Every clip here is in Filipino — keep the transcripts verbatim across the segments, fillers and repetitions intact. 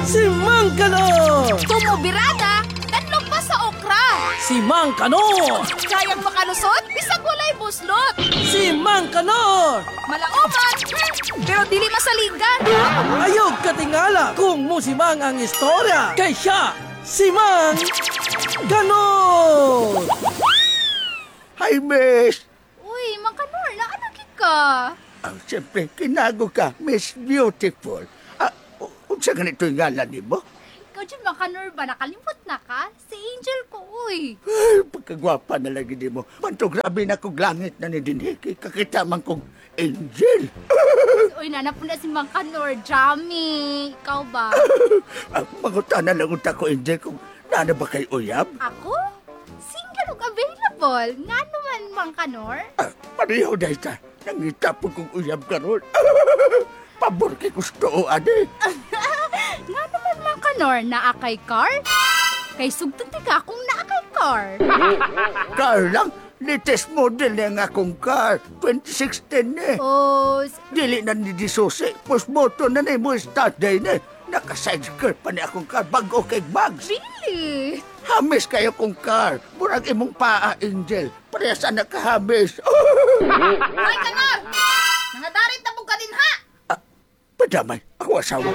Si Mang Kanor! Tumubirada, tanlog pa sa okra. Si Mang Kanor! Kayang makalusot, bisag walay buslot. Si Mang Kanor! Malaoman, hmm, pero dili masaligan. Ayog katingala kung musimang ang istorya. Kay siya, si Mang Kanor! Hi, miss! Uy, Mang Kanor, naanagin ka. Ah, siyempre, kinago ka, Miss Beautiful. Ah, unsa ganito yung ngalan ni mo? Ikaw dyan, Mang Kanor ba? Nakalimot na ka? Si Angel ko, uy. Ay, pagkagwapa na lagi di mo. Manto, grabe na kong langit na ni Dinhiki. Kakita man kong Angel. Uy, nanap na si Mang Kanor, Jamie. Ikaw ba? Ah, mangutan na lang unta ko, Angel, kung nana ba kay uyab? Ako? Single ug available. Nga naman, Mang Kanor? Ah, pareho dahil ka. Nangita po kong uyab karon. Pabor kay gusto o, ade. Nga naman, Mang Kanor, naakay car? Kay sugtong ka kung naakay car. Car lang, latest model na nga akong car. twenty sixteen eh. Oh, s- Dili na ni Disose. Postmoto na na mo start day na. Naka-side skirt pa ni akong car. Bago kay bags. really? Hamis kayo kong car. Murag imong paa, Angel. Parehas na nakahamis. Ay, Kanor! Nangadarit na po ka din, ha? Ah, padamay, ako asawa.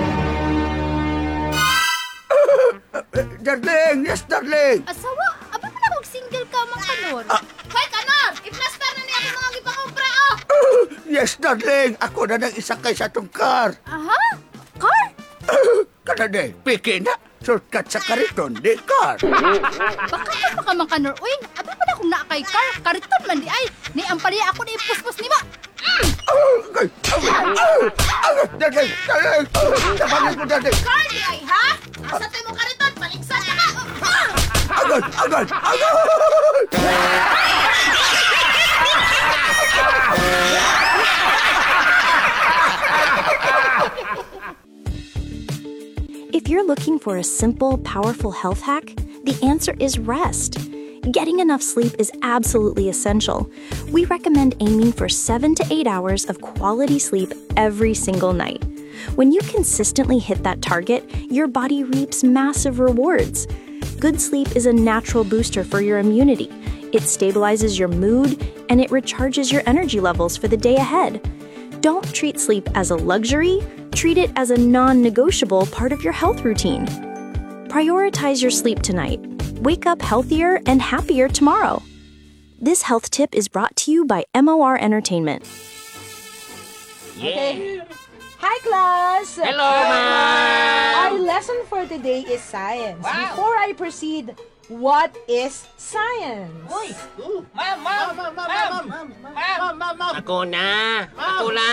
Darling, yes, darling. Asawa, abi mo na kung single ka, Mang Kanor. Ah. Hoy, Kanor! I-plaster na niya ako mga gipakumpra, oh! Yes, darling. Ako na nang isakay sa itong car. Aha? Car? Kana na, piki na. Shortcut sa kariton, di car. Baka ka pa ka, Mang Kanor. Uy, abi mo na kung naakay car. Kariton man di ay. Ni ang pariya ako na ipuspos ni ba? Ay, darling, darling. Tapanin ko, darling. Car di ay, ha? Asa tayo mo kariton? Paliksan na ka! Agad, agad, agad. If you're looking for a simple, powerful health hack, the answer is rest. Getting enough sleep is absolutely essential. We recommend aiming for seven to eight hours of quality sleep every single night. When you consistently hit that target, your body reaps massive rewards. Good sleep is a natural booster for your immunity. It stabilizes your mood, and it recharges your energy levels for the day ahead. Don't treat sleep as a luxury, treat it as a non-negotiable part of your health routine. Prioritize your sleep tonight. Wake up healthier and happier tomorrow. This health tip is brought to you by M O R Entertainment. Okay. Hi, class! Hello, ma'am! Our lesson for today is science. Wow. Before I proceed, what is science? Uy! Ma'am! Ma'am! Ma'am! Ma'am! Ma'am! Ma'am! Ako na! Ako na!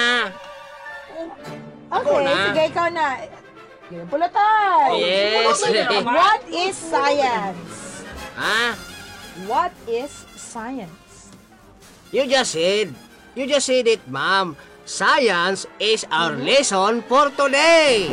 Okay, na. sige, ikaw na. Ganun pala tayo. Yes! What is science? Ha? What is science? You just said. You just said it, ma'am. Science is our lesson for today.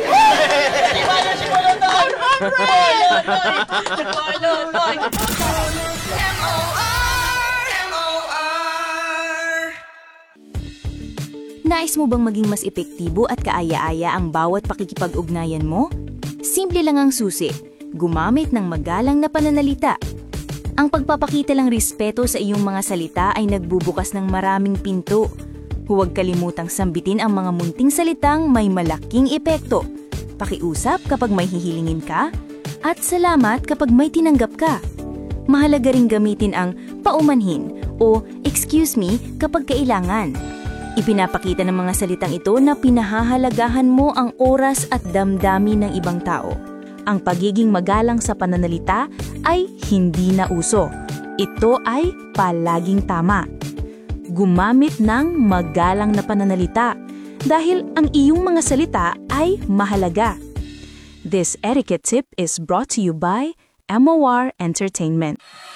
Nais mo bang maging mas epektibo at kaaya-aya ang bawat pakikipag-ugnayan mo? Simple lang ang susi, gumamit ng magalang na pananalita. Ang pagpapakita ng respeto sa iyong mga salita ay nagbubukas ng maraming pinto. Huwag kalimutang sambitin ang mga munting salitang may malaking epekto. Pakiusap kapag may hihilingin ka, at salamat kapag may tinanggap ka. Mahalaga ring gamitin ang paumanhin o excuse me kapag kailangan. Ipinapakita ng mga salitang ito na pinahahalagahan mo ang oras at damdamin ng ibang tao. Ang pagiging magalang sa pananalita ay hindi na uso. Ito ay palaging tama. Gumamit ng magalang na pananalita dahil ang iyong mga salita ay mahalaga. This etiquette tip is brought to you by M O R Entertainment.